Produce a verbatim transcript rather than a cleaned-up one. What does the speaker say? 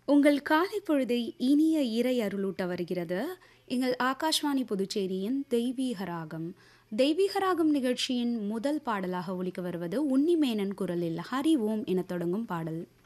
உங்கள் காலை பொழுதை இனிய இறை அருளூட்ட வருகிறது எங்கள் ஆகாஷ்வாணி புதுச்சேரியின் தெய்வீக ராகம். தெய்வீக ராகம் நிகழ்ச்சியின் முதல் பாடலாக ஒலிக்க வருவது உன்னிமேனன் குரலில் ஹரி ஓம் என தொடங்கும் பாடல்.